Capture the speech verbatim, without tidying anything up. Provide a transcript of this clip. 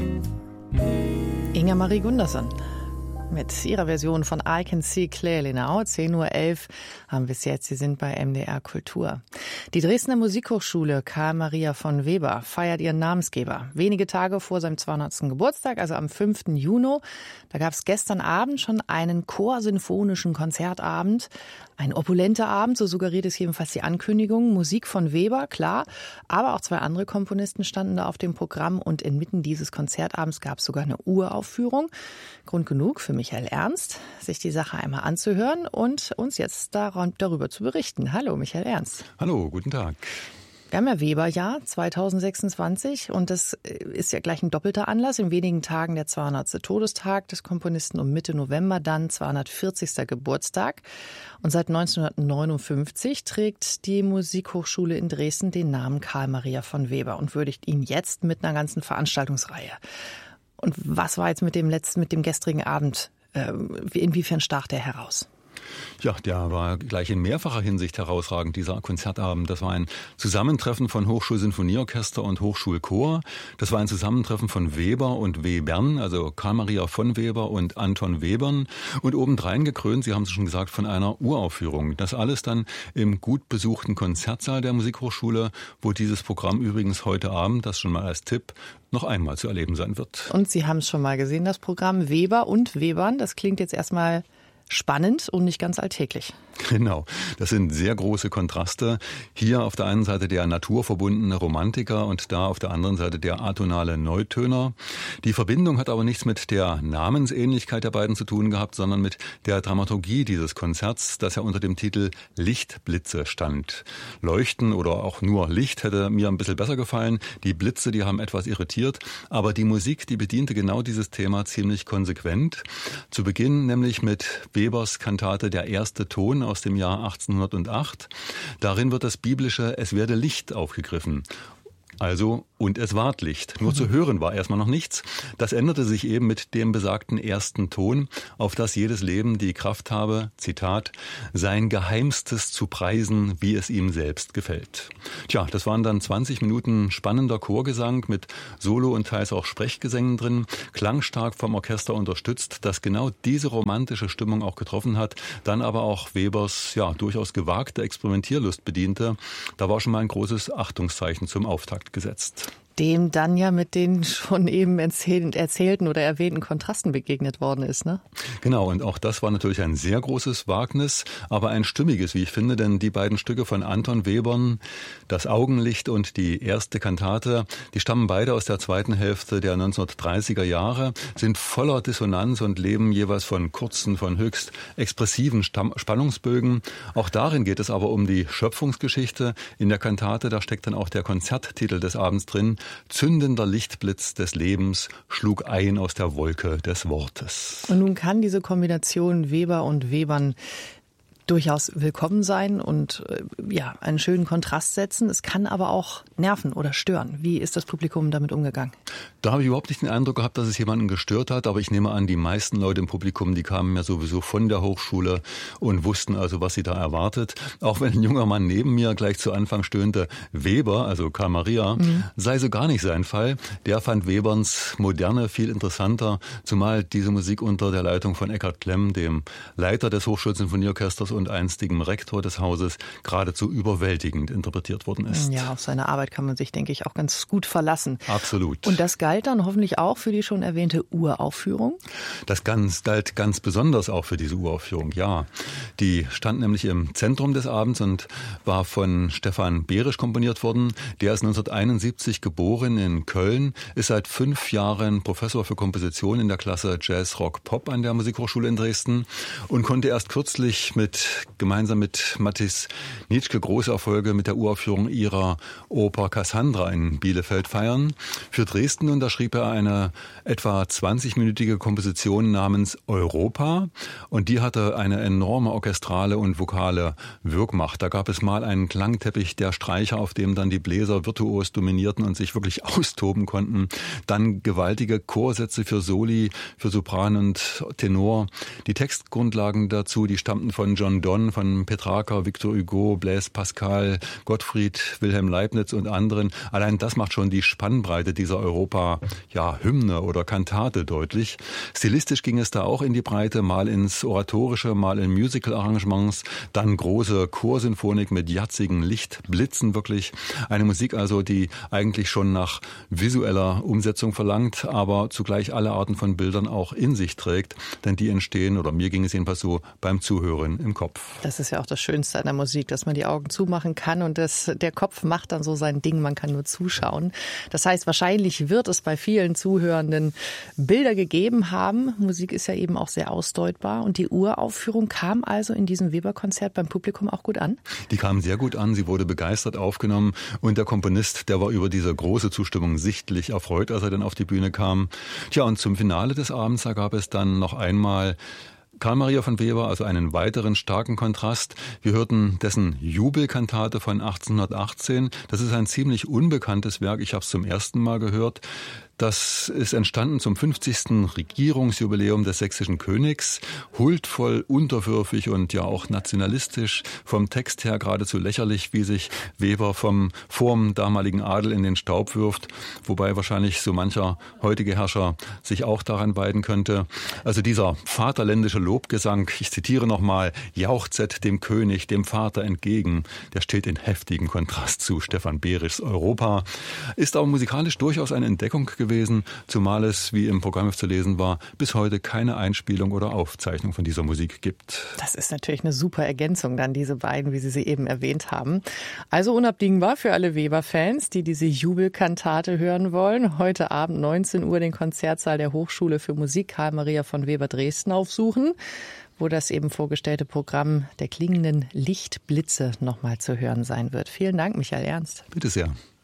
Inga-Marie Gunderson mit ihrer Version von I Can See Clearly Now. zehn Uhr elf haben wir es jetzt. Sie sind bei M D R Kultur. Die Dresdner Musikhochschule Karl Maria von Weber feiert ihren Namensgeber. Wenige Tage vor seinem zweihundertsten Geburtstag, also am fünften Juni. Da gab es gestern Abend schon einen chorsinfonischen Konzertabend. Ein opulenter Abend, so suggeriert es jedenfalls die Ankündigung. Musik von Weber, klar, aber auch zwei andere Komponisten standen da auf dem Programm. Und inmitten dieses Konzertabends gab es sogar eine Uraufführung. Grund genug für Michael Ernst, sich die Sache einmal anzuhören und uns jetzt darüber zu berichten. Hallo, Michael Ernst. Hallo, guten Tag. Wir haben ja Weberjahr zweitausendsechsundzwanzig und das ist ja gleich ein doppelter Anlass. In wenigen Tagen der zweihundertste Todestag des Komponisten und Mitte November dann zweihundertvierzigster Geburtstag. Und seit neunzehnhundertneunundfünfzig trägt die Musikhochschule in Dresden den Namen Karl Maria von Weber und würdigt ihn jetzt mit einer ganzen Veranstaltungsreihe. Und was war jetzt mit dem letzten, mit dem gestrigen Abend? Inwiefern stach der heraus? Ja, der war gleich in mehrfacher Hinsicht herausragend, dieser Konzertabend. Das war ein Zusammentreffen von Hochschulsinfonieorchester und Hochschulchor. Das war ein Zusammentreffen von Weber und Webern, also Karl Maria von Weber und Anton Webern. Und obendrein gekrönt, Sie haben es schon gesagt, von einer Uraufführung. Das alles dann im gut besuchten Konzertsaal der Musikhochschule, wo dieses Programm übrigens heute Abend, das schon mal als Tipp, noch einmal zu erleben sein wird. Und Sie haben es schon mal gesehen, das Programm Weber und Webern. Das klingt jetzt erstmal spannend und nicht ganz alltäglich. Genau, das sind sehr große Kontraste. Hier auf der einen Seite der naturverbundene Romantiker und da auf der anderen Seite der atonale Neutöner. Die Verbindung hat aber nichts mit der Namensähnlichkeit der beiden zu tun gehabt, sondern mit der Dramaturgie dieses Konzerts, das ja unter dem Titel Lichtblitze stand. Leuchten oder auch nur Licht hätte mir ein bisschen besser gefallen. Die Blitze, die haben etwas irritiert, aber die Musik, die bediente genau dieses Thema ziemlich konsequent. Zu Beginn nämlich mit Webers Kantate Der erste Ton aus dem Jahr achtzehnhundertacht. Darin wird das biblische Es werde Licht aufgegriffen. Also, und es ward Licht. Nur zu hören war erstmal noch nichts. Das änderte sich eben mit dem besagten ersten Ton, auf das jedes Leben die Kraft habe, Zitat, sein Geheimstes zu preisen, wie es ihm selbst gefällt. Tja, das waren dann zwanzig Minuten spannender Chorgesang mit Solo- und teils auch Sprechgesängen drin, klangstark vom Orchester unterstützt, das genau diese romantische Stimmung auch getroffen hat, dann aber auch Webers, ja, durchaus gewagte Experimentierlust bediente. Da war schon mal ein großes Achtungszeichen zum Auftakt gesetzt. Dem dann ja mit den schon eben erzählten oder erwähnten Kontrasten begegnet worden ist, ne? Genau, und auch das war natürlich ein sehr großes Wagnis, aber ein stimmiges, wie ich finde, denn die beiden Stücke von Anton Webern, Das Augenlicht und die erste Kantate, die stammen beide aus der zweiten Hälfte der neunzehnhundertdreißiger Jahre, sind voller Dissonanz und leben jeweils von kurzen, von höchst expressiven Spannungsbögen. Auch darin geht es aber um die Schöpfungsgeschichte. In der Kantate, da steckt dann auch der Konzerttitel des Abends drin, Zündender Lichtblitz des Lebens schlug ein aus der Wolke des Wortes. Und nun kann diese Kombination Weber und Webern durchaus willkommen sein und ja, einen schönen Kontrast setzen. Es kann aber auch nerven oder stören. Wie ist das Publikum damit umgegangen? Da habe ich überhaupt nicht den Eindruck gehabt, dass es jemanden gestört hat, aber ich nehme an, die meisten Leute im Publikum, die kamen ja sowieso von der Hochschule und wussten also, was sie da erwartet. Auch wenn ein junger Mann neben mir gleich zu Anfang stöhnte, Weber, also Karl Maria, mhm. sei so gar nicht sein Fall. Der fand Weberns Moderne viel interessanter, zumal diese Musik unter der Leitung von Eckhard Klemm, dem Leiter des Hochschulsinfonieorchesters und einstigem Rektor des Hauses, geradezu überwältigend interpretiert worden ist. Ja, auf seine Arbeit kann man sich, denke ich, auch ganz gut verlassen. Absolut. Und das galt dann hoffentlich auch für die schon erwähnte Uraufführung? Das ganz, galt ganz besonders auch für diese Uraufführung, ja. Die stand nämlich im Zentrum des Abends und war von Stefan Behrisch komponiert worden. Der ist neunzehnhunderteinundsiebzig geboren in Köln, ist seit fünf Jahren Professor für Komposition in der Klasse Jazz, Rock, Pop an der Musikhochschule in Dresden und konnte erst kürzlich mit gemeinsam mit Mathis Nitschke große Erfolge mit der Uraufführung ihrer Oper Cassandra in Bielefeld feiern. Für Dresden unterschrieb er eine etwa zwanzigminütige Komposition namens Europa und die hatte eine enorme orchestrale und vokale Wirkmacht. Da gab es mal einen Klangteppich der Streicher, auf dem dann die Bläser virtuos dominierten und sich wirklich austoben konnten. Dann gewaltige Chorsätze für Soli, für Sopran und Tenor. Die Textgrundlagen dazu, die stammten von John von Donne, von Petrarca, Victor Hugo, Blaise Pascal, Gottfried Wilhelm Leibniz und anderen. Allein das macht schon die Spannbreite dieser Europa, ja, Hymne oder Kantate deutlich. Stilistisch ging es da auch in die Breite, mal ins Oratorische, mal in Musical-Arrangements, dann große Chorsinfonik mit jatzigen Lichtblitzen wirklich. Eine Musik also, die eigentlich schon nach visueller Umsetzung verlangt, aber zugleich alle Arten von Bildern auch in sich trägt, denn die entstehen, oder mir ging es jedenfalls so, beim Zuhören im Kopf. Das ist ja auch das Schönste an der Musik, dass man die Augen zumachen kann und das, der Kopf macht dann so sein Ding, man kann nur zuschauen. Das heißt, wahrscheinlich wird es bei vielen Zuhörenden Bilder gegeben haben. Musik ist ja eben auch sehr ausdeutbar und die Uraufführung kam also in diesem Weber-Konzert beim Publikum auch gut an? Die kam sehr gut an, sie wurde begeistert aufgenommen und der Komponist, der war über diese große Zustimmung sichtlich erfreut, als er dann auf die Bühne kam. Tja, und zum Finale des Abends, da gab es dann noch einmal Carl Maria von Weber, also einen weiteren starken Kontrast. Wir hörten dessen Jubelkantate von achtzehnhundertachtzehn. Das ist ein ziemlich unbekanntes Werk. Ich habe es zum ersten Mal gehört. Das ist entstanden zum fünfzigsten Regierungsjubiläum des sächsischen Königs. Huldvoll, unterwürfig und ja auch nationalistisch. Vom Text her geradezu lächerlich, wie sich Weber vom vorm damaligen Adel in den Staub wirft. Wobei wahrscheinlich so mancher heutige Herrscher sich auch daran weiden könnte. Also dieser vaterländische Lobgesang, ich zitiere nochmal, jauchzet dem König, dem Vater entgegen. Der steht in heftigem Kontrast zu Stefan Behrischs Europa. Ist aber musikalisch durchaus eine Entdeckung gewesen. gewesen, zumal es, wie im Programm zu lesen war, bis heute keine Einspielung oder Aufzeichnung von dieser Musik gibt. Das ist natürlich eine super Ergänzung, dann diese beiden, wie Sie sie eben erwähnt haben. Also unabdingbar für alle Weber-Fans, die diese Jubelkantate hören wollen. Heute Abend neunzehn Uhr den Konzertsaal der Hochschule für Musik Carl Maria von Weber Dresden aufsuchen, wo das eben vorgestellte Programm der klingenden Lichtblitze nochmal zu hören sein wird. Vielen Dank, Michael Ernst. Bitte sehr.